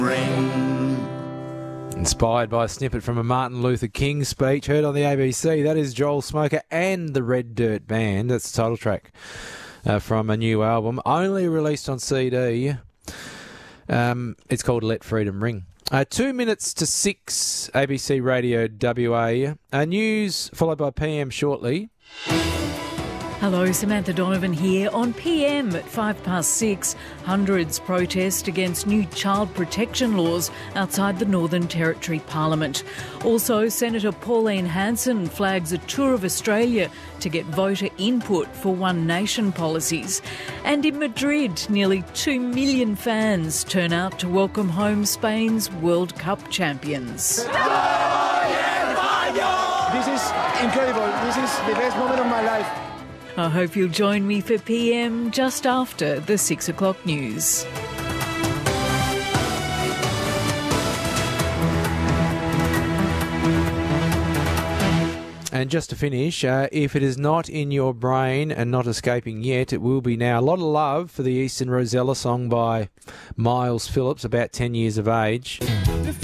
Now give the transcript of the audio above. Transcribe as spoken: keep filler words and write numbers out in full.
Inspired by a snippet from a Martin Luther King speech heard on the A B C. That is Joel Smoker and the Red Dirt Band. That's the title track uh, from a new album, only released on C D. Um, it's called Let Freedom Ring. Uh, two minutes to six, A B C Radio W A. Uh, news followed by P M shortly. Hello, Samantha Donovan here. On P M at five past six, hundreds protest against new child protection laws outside the Northern Territory Parliament. Also, Senator Pauline Hanson flags a tour of Australia to get voter input for One Nation policies. And in Madrid, nearly two million fans turn out to welcome home Spain's World Cup champions. This is incredible. This is the best moment of my life. I hope you'll join me for P M just after the six o'clock news. And just to finish, uh, if it is not in your brain and not escaping yet, it will be now. A lot of love for the Eastern Rosella song by Miles Phillips, about ten years of age.